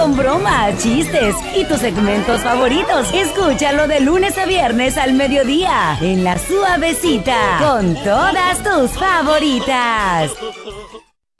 con bromas, chistes y tus segmentos favoritos. Escúchalo de lunes a viernes al mediodía en La Suavecita con todas tus favoritas.